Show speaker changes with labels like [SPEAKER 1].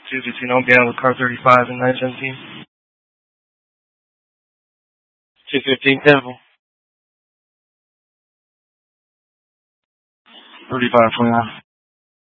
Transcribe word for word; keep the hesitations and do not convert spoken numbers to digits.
[SPEAKER 1] two between Obiang with car thirty-five and nine seventeen. two fifteen Temple. thirty-five twenty-nine.